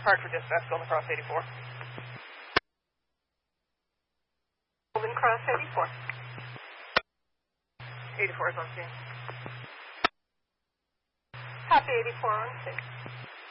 Hartford dispatch, Golden Cross 84. Golden Cross 84. 84 is on scene. Copy 84 on scene.